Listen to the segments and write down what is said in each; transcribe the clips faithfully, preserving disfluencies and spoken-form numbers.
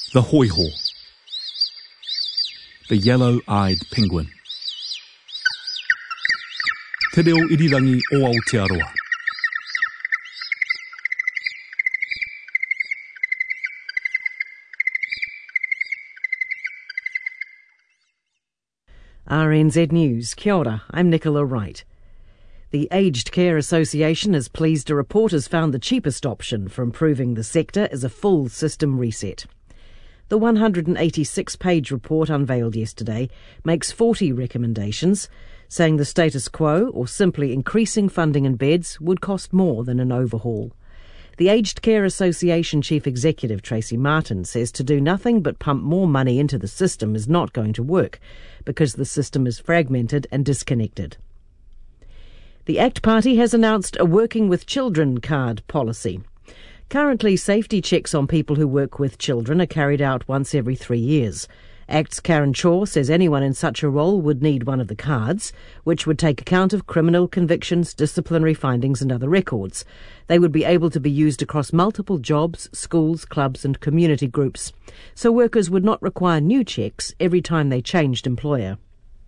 The hoiho. The yellow-eyed penguin. Te reo irirangi o Aotearoa. R N Z News. Kia ora, I'm Nicola Wright. The Aged Care Association is pleased to report has found the cheapest option for improving the sector is a full system reset. The one hundred eighty-six page report unveiled yesterday makes forty recommendations, saying the status quo or simply increasing funding and beds would cost more than an overhaul. The Aged Care Association Chief Executive Tracy Martin says to do nothing but pump more money into the system is not going to work because the system is fragmented and disconnected. The ACT Party has announced a Working with Children card policy. Currently, safety checks on people who work with children are carried out once every three years. ACT's Karen Chaw says anyone in such a role would need one of the cards, which would take account of criminal convictions, disciplinary findings and other records. They would be able to be used across multiple jobs, schools, clubs and community groups, so workers would not require new checks every time they changed employer.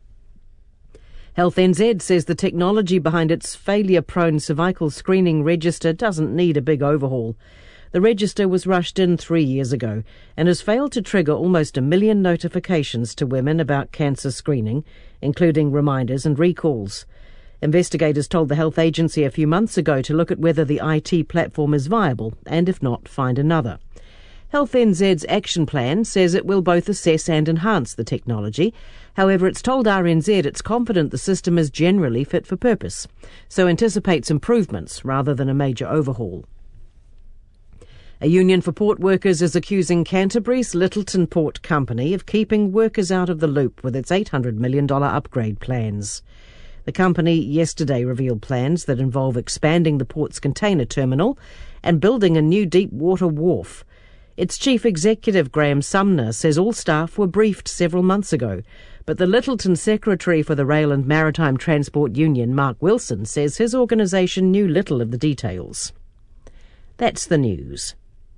Health N Z says the technology behind its failure-prone cervical screening register doesn't need a big overhaul. The register was rushed in three years ago and has failed to trigger almost a million notifications to women about cancer screening, including reminders and recalls. Investigators told the health agency a few months ago to look at whether the I T platform is viable and, if not, find another. Health N Z's action plan says it will both assess and enhance the technology. However, it's told R N Z it's confident the system is generally fit for purpose, so anticipates improvements rather than a major overhaul. A union for port workers is accusing Canterbury's Lyttelton Port Company of keeping workers out of the loop with its eight hundred million dollars upgrade plans. The company yesterday revealed plans that involve expanding the port's container terminal and building a new deep water wharf. Its chief executive, Graham Sumner, says all staff were briefed several months ago, but the Lyttelton secretary for the Rail and Maritime Transport Union, Mark Wilson, says his organisation knew little of the details. That's the news.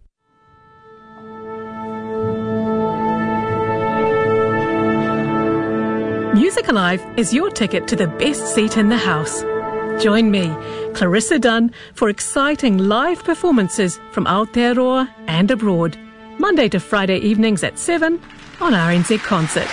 Music Alive is your ticket to the best seat in the house. Join me, Clarissa Dunn, for exciting live performances from Aotearoa and abroad, Monday to Friday evenings at seven on R N Z Concert.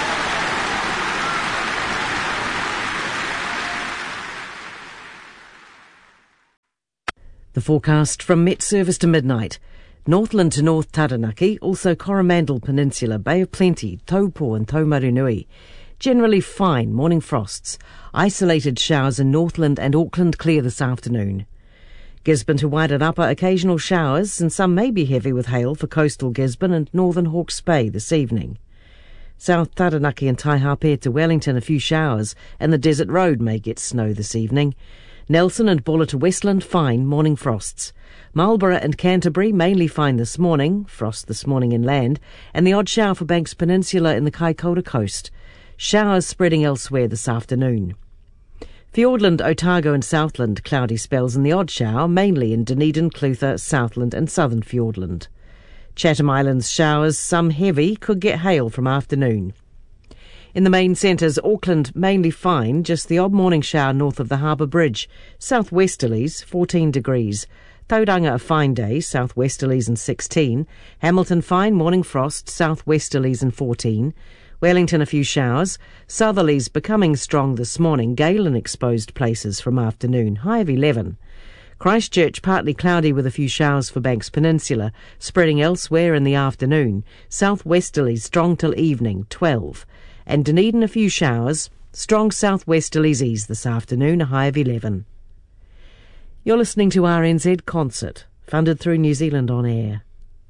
The forecast from Met Service to midnight. Northland to North Taranaki, also Coromandel Peninsula, Bay of Plenty, Taupo and Taumarunui. Generally fine morning frosts. Isolated showers in Northland and Auckland clear this afternoon. Gisborne to Wairarapa, occasional showers and some may be heavy with hail for coastal Gisborne and northern Hawke's Bay this evening. South Taranaki and Taihape to Wellington, a few showers, and the Desert Road may get snow this evening. Nelson and Buller to Westland, fine morning frosts. Marlborough and Canterbury, mainly fine this morning, frost this morning inland, and the odd shower for Banks Peninsula in the Kaikoura coast. Showers spreading elsewhere this afternoon. Fiordland, Otago and Southland, cloudy spells and the odd shower, mainly in Dunedin, Clutha, Southland and southern Fiordland. Chatham Islands showers, some heavy, could get hail from afternoon. In the main centres, Auckland mainly fine, just the odd morning shower north of the Harbour Bridge. Southwesterlies, fourteen degrees. Tauranga a fine day, southwesterlies and sixteen. Hamilton fine, morning frost, southwesterlies and fourteen. Wellington a few showers. Southerlies becoming strong this morning, gale in exposed places from afternoon, high of eleven. Christchurch partly cloudy with a few showers for Banks Peninsula, spreading elsewhere in the afternoon. Southwesterlies strong till evening, twelve. And Dunedin a few showers. Strong southwesterlies ease this afternoon, a high of eleven. You're listening to R N Z Concert, funded through New Zealand On Air.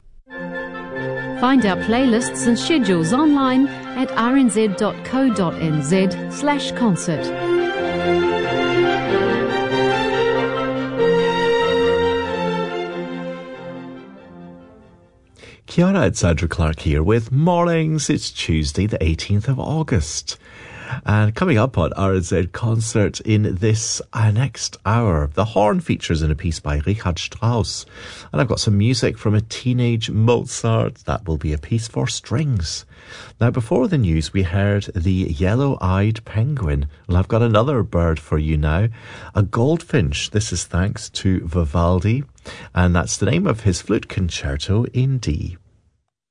Find our playlists and schedules online at rnz.co.nz slash concert. Kia ora, it's Andrew Clark here with Mornings. It's Tuesday the eighteenth of August. And coming up on R N Z Concert in this uh, next hour, the horn features in a piece by Richard Strauss. And I've got some music from a teenage Mozart. That will be a piece for strings. Now, before the news, we heard the Yellow-Eyed Penguin. Well, I've got another bird for you now, a goldfinch. This is thanks to Vivaldi, and that's the name of his flute concerto in D.